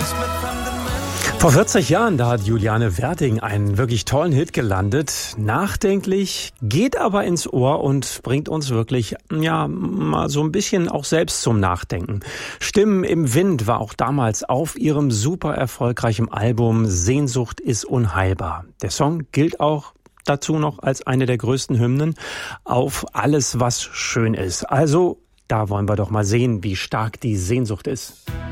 Vor 40 Jahren, da hat Juliane Werding einen wirklich tollen Hit gelandet. Nachdenklich, geht aber ins Ohr und bringt uns wirklich, mal so ein bisschen auch selbst zum Nachdenken. Stimmen im Wind war auch damals auf ihrem super erfolgreichen Album Sehnsucht ist unheilbar. Der Song gilt auch dazu noch als eine der größten Hymnen auf alles, was schön ist. Also, da wollen wir doch mal sehen, wie stark die Sehnsucht ist.